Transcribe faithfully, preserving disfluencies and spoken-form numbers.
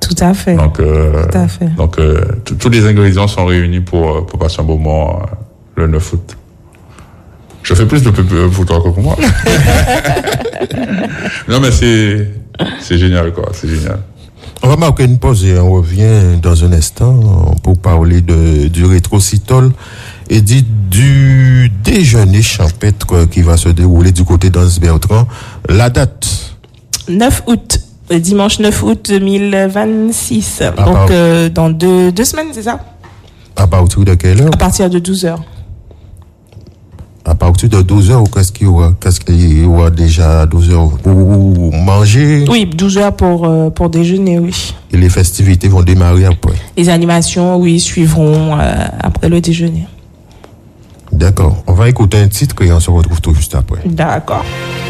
Tout à fait. Donc, euh, Tout à fait. donc euh, tous les ingrédients sont réunis pour, pour passer un bon moment euh, le neuf août. Je fais plus de pub pour toi que pour moi. Non, mais c'est, c'est génial, quoi. C'est génial. On va marquer une pause et on revient dans un instant pour parler de, du rétrocitol et dit du déjeuner champêtre qui va se dérouler du côté d'Anse Bertrand. La date? neuf août. Dimanche neuf août deux mille vingt-six. À Donc, part- euh, dans deux, deux semaines, c'est ça? À partir de quelle heure? À partir de douze heures. À partir de douze heures ou qu'est-ce qu'il y aura? Qu'est-ce qu'il y aura déjà à douze heures? Pour manger? Oui, douze heures pour, euh, pour déjeuner, oui. Et les festivités vont démarrer après. Les animations, oui, suivront euh, après le déjeuner. D'accord. On va écouter un titre et on se retrouve tout juste après. D'accord.